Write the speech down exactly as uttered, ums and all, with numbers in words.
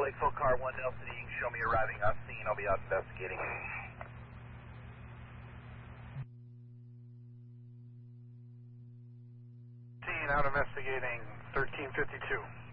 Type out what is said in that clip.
Lakeville car one Nelson, you can show me arriving on scene. I'll be out investigating. Scene out investigating thirteen fifty-two.